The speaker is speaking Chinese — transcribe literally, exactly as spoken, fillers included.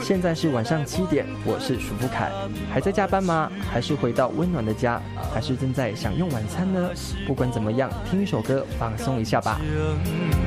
现在是晚上七点，我是舒富凯，还在加班吗？还是回到温暖的家？还是正在享用晚餐呢？不管怎么样，听一首歌放松一下吧。